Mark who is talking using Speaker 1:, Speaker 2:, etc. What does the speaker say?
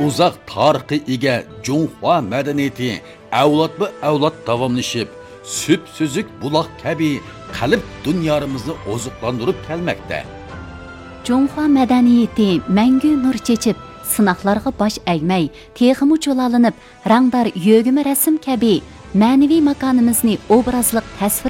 Speaker 1: uzoq tarixga ega Junhua madaniyati avlodma-avlod davomlashib, süp-süzük buloq kabi qalb dunyomizni oziqlantirib kelmoqda.
Speaker 2: Junhua madaniyati mangu nur chechib, sinoqlarga bosh egmay, texmi cho'lalinib, rangdor yo'g'imi rasm kabi ma'naviy makonimizni obrazliq tasvir